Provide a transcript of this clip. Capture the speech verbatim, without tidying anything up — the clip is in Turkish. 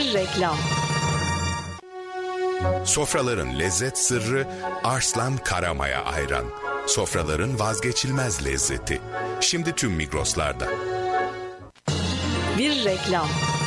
Bir reklam. Sofraların lezzet sırrı Arslan Karamaya Ayran. Sofraların vazgeçilmez lezzeti. Şimdi tüm Migros'larda. Bir reklam.